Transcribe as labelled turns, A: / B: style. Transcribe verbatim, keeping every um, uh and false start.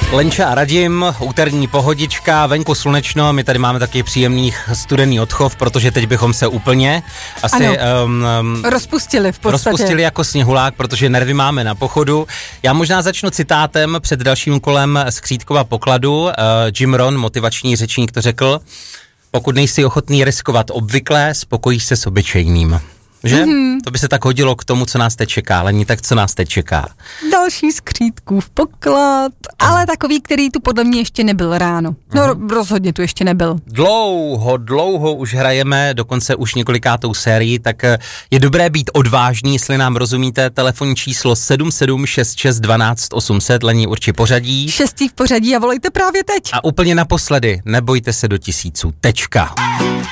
A: Lenča a Radim, úterní pohodička, venku slunečno, my tady máme taky příjemný studený odchov, protože teď bychom se úplně asi um, um,
B: rozpustili v podstatě.
A: Rozpustili jako sněhulák, protože nervy máme na pochodu. Já možná začnu citátem před dalším kolem z Křítkova pokladu. Uh, Jim Rohn, motivační řečník, to řekl: pokud nejsi ochotný riskovat obvyklé, spokojíš se s obyčejným. Že? Mm-hmm. To by se tak hodilo k tomu, co nás teď čeká, ale nie tak, co nás teď čeká.
B: Další z Křítkův poklad, ale takový, který tu podle mě ještě nebyl ráno. No uh-huh. rozhodně tu ještě nebyl.
A: Dlouho, dlouho už hrajeme, dokonce už několikátou sérii, tak je dobré být odvážný, jestli nám rozumíte. Telefonní číslo sedm sedm šest šest dvanáct osm set, Lení určitě pořadí.
B: Šestý v pořadí a volejte právě teď.
A: A úplně naposledy, nebojte se do tisíců. Tečka.